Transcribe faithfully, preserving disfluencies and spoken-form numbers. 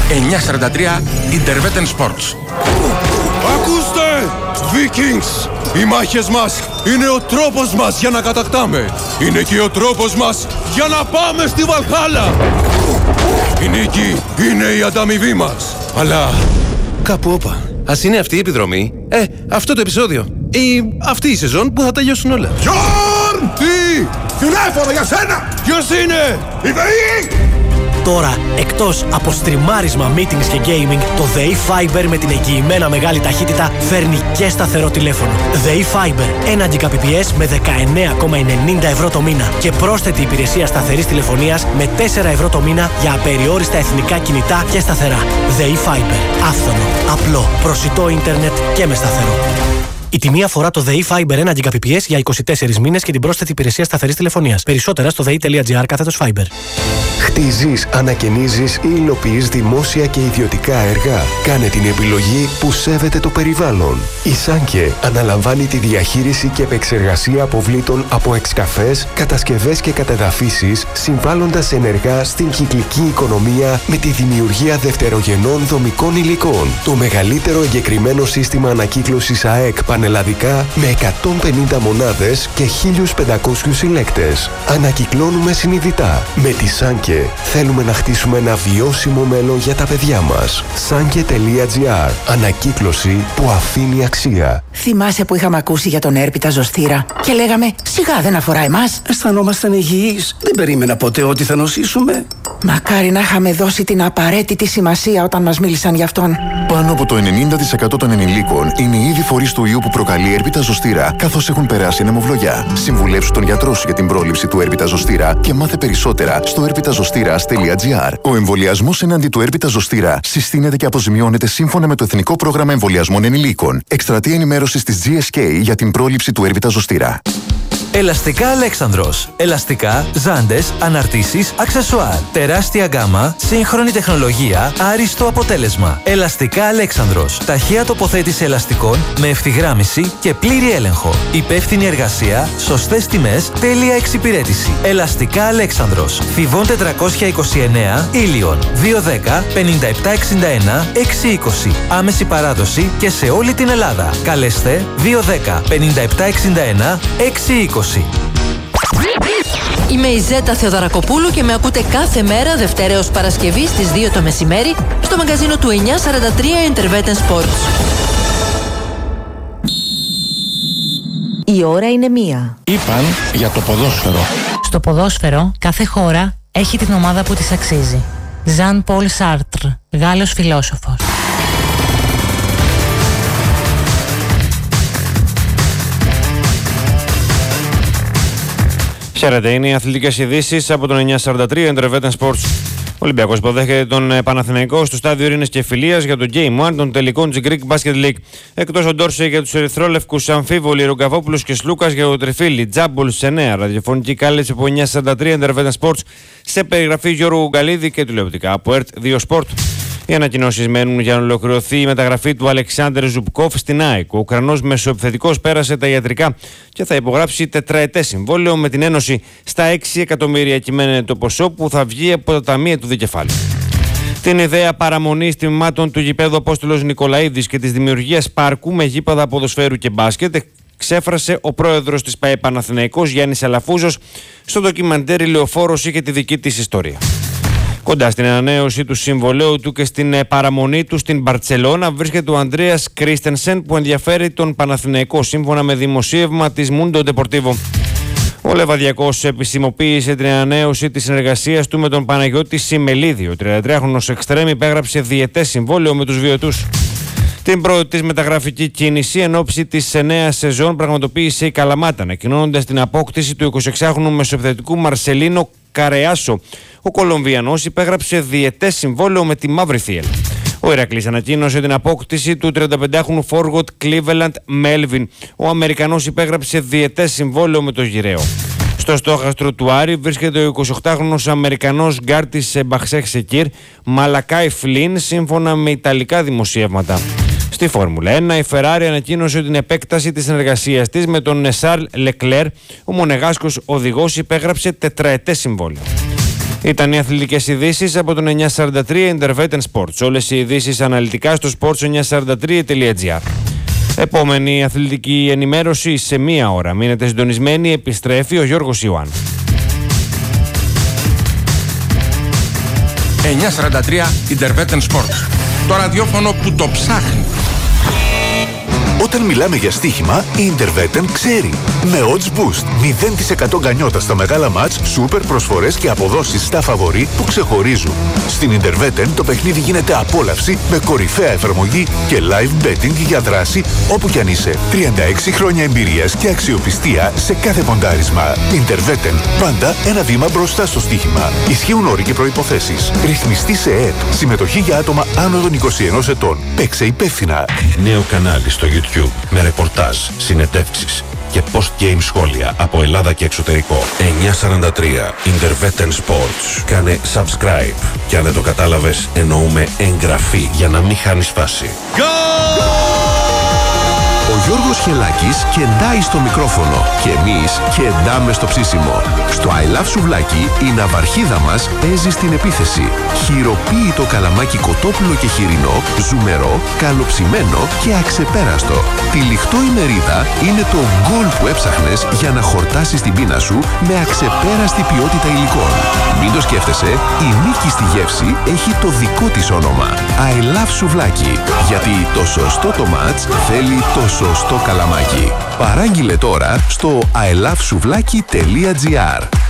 εννιακόσια σαράντα τρία Interwetten Sports. Ακούστε! Vikings! Οι μάχες μας είναι ο τρόπος μας για να κατακτάμε. Είναι και ο τρόπος μας για να πάμε στη Βαλχάλα. Η νίκη είναι η ανταμοιβή μας. Αλλά κάπου όπα. Ας είναι αυτή η επιδρομή, ε, αυτό το επεισόδιο ή αυτή η σεζόν που θα τελειώσουν όλα. Γιόρν! Τι! Τηλέφωνο για σένα! Ποιος είναι? Η ΔΕΗ! Τώρα, εκτός από στριμάρισμα, meetings και gaming, το ΔΕΗ Fiber με την εγγυημένα μεγάλη ταχύτητα φέρνει και σταθερό τηλέφωνο. ΔΕΗ Fiber, ένα Gbps με δεκαεννέα κόμμα ενενήντα ευρώ το μήνα και πρόσθετη υπηρεσία σταθερής τηλεφωνίας με τέσσερα ευρώ το μήνα για απεριόριστα εθνικά κινητά και σταθερά. ΔΕΗ Fiber, άφθονο, απλό, προσιτό ίντερνετ και με σταθερό. Η τιμή αφορά το ΔΕΗ Fiber ένα Gbps για είκοσι τέσσερις μήνες και την πρόσθετη υπηρεσία σταθερής τηλεφωνίας. Περισσότερα στο δei.gr κάθετος Fiber. Χτίζεις, ανακαινίζεις ή υλοποιείς δημόσια και ιδιωτικά έργα. Κάνε την επιλογή που σέβεται το περιβάλλον. Η Σάνκε αναλαμβάνει τη διαχείριση και επεξεργασία αποβλήτων από εξκαφές, κατασκευές και κατεδαφίσεις, συμβάλλοντας ενεργά στην κυκλική οικονομία με τη δημιουργία δευτερογενών δομικών υλικών. Το μεγαλύτερο εγκεκριμένο σύστημα ανακύκλωσης ΑΕΚ πανελλαδικά με εκατόν πενήντα μονάδες και χίλιους πεντακόσιους συλλέκτες. Ανακυκλώνουμε συνειδητά. Με τη Σάνκε θέλουμε να χτίσουμε ένα βιώσιμο μέλλον για τα παιδιά μας. Sanke.gr. Ανακύκλωση που αφήνει αξία. Θυμάσαι που είχαμε ακούσει για τον έρπιτα ζωστήρα και λέγαμε σιγά δεν αφορά εμάς. Αισθανόμασταν υγιείς. Δεν περίμενα ποτέ ότι θα νοσήσουμε. Μακάρι να είχαμε δώσει την απαραίτητη σημασία όταν μας μίλησαν γι' αυτόν. Πάνω από το ενενήντα τοις εκατό των ενηλίκων είναι ήδη φορείς του ιού που προκαλεί έρπιτα ζωστήρα, καθώς έχουν περάσει αιμοβλογιά. Συμβουλέψου τον γιατρό σου για την πρόληψη του έρπιτα ζωστήρα και μάθε περισσότερα στο έρπιτα ζωστήρας τελεία τζι άρ. Ο εμβολιασμός εναντί του έρπιτα ζωστήρα συστήνεται και αποζημιώνεται σύμφωνα με το Εθνικό Πρόγραμμα Εμβολιασμών Ενηλίκων. Εκστρατεία ενημέρωσης της τζι ες κέι για την πρόληψη του έρπιτα ζωστήρα. Ελαστικά Αλέξανδρος. Ελαστικά, ζάντες, αναρτήσεις, αξεσουάρ. Τεράστια γκάμα, σύγχρονη τεχνολογία, άριστο αποτέλεσμα. Ελαστικά Αλέξανδρος. Ταχεία τοποθέτηση ελαστικών με ευθυγράμμιση και πλήρη έλεγχο. Υπεύθυνη εργασία, σωστές τιμές, τέλεια εξυπηρέτηση. Ελαστικά Αλέξανδρος. Θηβών τετρακόσια είκοσι εννέα, Ήλιον. δύο δέκα πενήντα επτά εξήντα ένα εξακόσια είκοσι. Άμεση παράδοση και σε όλη την Ελλάδα. Καλέστε δύο δέκα πενήντα επτά εξήντα ένα εξακόσια είκοσι. Είμαι η Ζέτα Θεοδωρακοπούλου και με ακούτε κάθε μέρα Δευτέρα έως Παρασκευή στις δύο το μεσημέρι στο μαγκαζίνο του εννιακόσια σαράντα τρία Interwetten Sports. Η ώρα είναι μία. Είπαν για το ποδόσφαιρο. Στο ποδόσφαιρο κάθε χώρα έχει την ομάδα που της αξίζει. Ζαν Πολ Σάρτρ, Γάλλος φιλόσοφος. Χαίρετε, είναι οι αθλητικές ειδήσεις από τον εννιακόσια σαράντα τρία Interwetten Sports. Ο Ολυμπιακός υποδέχεται τον Παναθηναϊκό στο στάδιο Ειρήνης και Φιλίας για το Game ένα των τελικών της Greek Basket League. Εκτός ο Ντόρσεϊ για τους ερυθρόλευκους, αμφίβολοι Ρογκαβόπουλος και Σλούκας για το Τριφύλι. Τζάμπολ σε νέα ραδιοφωνική κάλυψη από εννιακόσια σαράντα τρία Interwetten Sports σε περιγραφή Γιώργου Γκαλίδη και τηλεοπτικά από ΕΡΤ δύο Sport. Οι ανακοινώσεις μένουν για να ολοκληρωθεί η μεταγραφή του Αλεξάνδρ Ζουμπκόφ στην ΑΕΚ. Ο Ουκρανός μεσοεπιθετικός πέρασε τα ιατρικά και θα υπογράψει τετραετές συμβόλαιο με την Ένωση. Στα έξι εκατομμύρια κυμαίνεται το ποσό που θα βγει από τα ταμεία του δικεφάλου. Την ιδέα παραμονής τμήματων του γηπέδου Απόστολος Νικολαίδης και της δημιουργίας πάρκου με γήπεδα ποδοσφαίρου και μπάσκετ ξέφρασε ο πρόεδρος της ΠΑΕ Παναθηναϊκός Γιάννης Αλαφούζος στο ντοκιμαντέρ «Λεωφόρος είχε τη δική της ιστορία». Κοντά στην ανανέωση του συμβολαίου του και στην παραμονή του στην Μπαρτσελώνα βρίσκεται ο Ανδρέας Κρίστενσεν που ενδιαφέρει τον Παναθηναϊκό σύμφωνα με δημοσίευμα της Mundo Deportivo. Ο Λεβαδιακός επισημοποίησε την ανανέωση της συνεργασίας του με τον Παναγιώτη Σιμελίδη. Ο τριαντατριάχρονος εξτρέμ υπέγραψε διετές συμβόλαιο με τους Βιωτούς. Την πρώτη της μεταγραφική κίνηση εν ώψη της νέας σεζόν πραγματοποίησε η Καλαμάτα, ανακοινώνοντας την απόκτηση του εικοσιεξάχρονου μεσοεπιθετικού Μαρσελίνο Καρεάσο. Ο Κολομβιανός υπέγραψε διετές συμβόλαιο με τη Μαύρη Θίελ. Ο Ηρακλής ανακοίνωσε την απόκτηση του τριανταπεντάχρονου forward Cleveland Melvin. Ο Αμερικανός υπέγραψε διετές συμβόλαιο με το Γιραίο. Στο στόχαστρο του Άρη βρίσκεται ο εικοσιοκτάχρονος Αμερικανός γκάρτης Μπαξέχ Σεκίρ Μαλακάι Φλίν σύμφωνα με ιταλικά δημοσιεύματα. Στη Φόρμουλα ένα η Ferrari ανακοίνωσε την επέκταση της συνεργασίας της με τον Σαρλ Λεκλέρ. Ο Μονεγάσκος οδηγός υπέγραψε τετραετές συμβόλαιο. Ήταν οι αθλητικές ειδήσεις από τον εννιακόσια σαράντα τρία Intervet Sports. Όλες οι ειδήσεις αναλυτικά στο sports εννιακόσια σαράντα τρία τελεία gr. Επόμενη αθλητική ενημέρωση σε μία ώρα. Μείνετε συντονισμένοι, επιστρέφει ο Γιώργος Ιωάννου. εννιακόσια σαράντα τρία Intervet Sports. Το ραδιόφωνο που το ψάχνει. Όταν μιλάμε για στοίχημα, η Interveten ξέρει. Με Odds Boost, μηδέν τοις εκατό γκανιότα στα μεγάλα μάτς, σούπερ προσφορές και αποδόσεις στα φαβορί που ξεχωρίζουν. Στην Interveten το παιχνίδι γίνεται απόλαυση με κορυφαία εφαρμογή και live betting για δράση όπου κι αν είσαι. τριάντα έξι χρόνια εμπειρίας και αξιοπιστία σε κάθε ποντάρισμα. Interveten, πάντα ένα βήμα μπροστά στο στοίχημα. Ισχύουν όροι και προϋποθέσεις. Ρυθμιστή σε ΕΕΠ. Συμμετοχή για άτομα άνω των είκοσι ενός ετών. Παίξε υπεύθυνα. Νέο κανάλι στο YouTube με ρεπορτάζ, συνεντεύξεις και post-game σχόλια από Ελλάδα και εξωτερικό. εννιακόσια σαράντα τρία Intervet Sports. Κάνε subscribe. Και αν δεν το κατάλαβες, εννοούμε εγγραφή για να μην χάνεις φάση. Ο Γιώργος Χελάκης κεντάει στο μικρόφωνο και εμείς κεντάμε στο ψήσιμο. Στο I Love Σουβλάκι η ναυαρχίδα μας παίζει στην επίθεση. Χειροποίητο καλαμάκι κοτόπουλο και χοιρινό, ζουμερό, καλοψημένο και αξεπέραστο. Τυλιχτό ημερίδα είναι το γκολ που έψαχνες για να χορτάσεις την πείνα σου με αξεπέραστη ποιότητα υλικών. Μην το σκέφτεσαι, η νίκη στη γεύση έχει το δικό της όνομα. I Love Σουβλάκι. Γιατί το σωστό το μάτς θέλει το σωστό καλαμάκι. Παράγγειλε τώρα στο i love souvlaki τελεία gr.